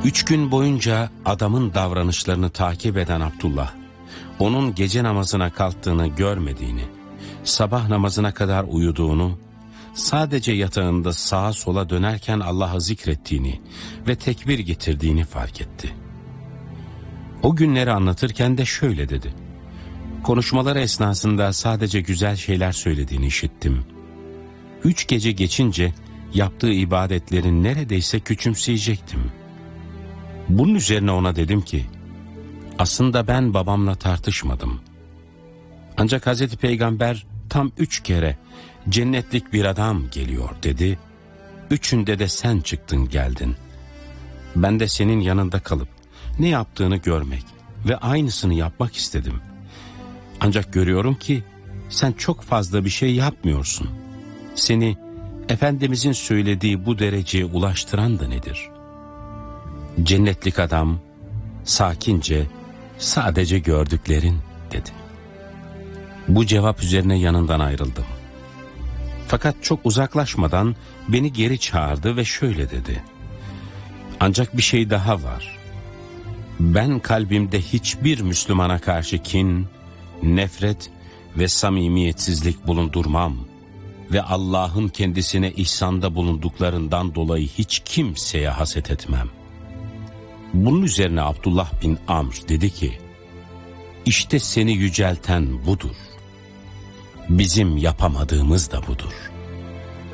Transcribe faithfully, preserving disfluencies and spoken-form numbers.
Üç gün boyunca adamın davranışlarını takip eden Abdullah, onun gece namazına kalktığını görmediğini, sabah namazına kadar uyuduğunu, sadece yatağında sağa sola dönerken Allah'ı zikrettiğini ve tekbir getirdiğini fark etti. O günleri anlatırken de şöyle dedi: konuşmaları esnasında sadece güzel şeyler söylediğini işittim. Üç gece geçince yaptığı ibadetlerin neredeyse küçümseyecektim. Bunun üzerine ona dedim ki, aslında ben babamla tartışmadım. Ancak Hazreti Peygamber tam üç kere cennetlik bir adam geliyor dedi. Üçünde de sen çıktın geldin. Ben de senin yanında kalıp ne yaptığını görmek ve aynısını yapmak istedim. Ancak görüyorum ki sen çok fazla bir şey yapmıyorsun. Seni Efendimizin söylediği bu dereceye ulaştıran da nedir? Cennetlik adam sakince, sadece gördüklerin dedi. Bu cevap üzerine yanından ayrıldım. Fakat çok uzaklaşmadan beni geri çağırdı ve şöyle dedi: ancak bir şey daha var. Ben kalbimde hiçbir Müslümana karşı kin, nefret ve samimiyetsizlik bulundurmam ve Allah'ın kendisine ihsanda bulunduklarından dolayı hiç kimseye haset etmem. Bunun üzerine Abdullah bin Amr dedi ki, işte seni yücelten budur. Bizim yapamadığımız da budur.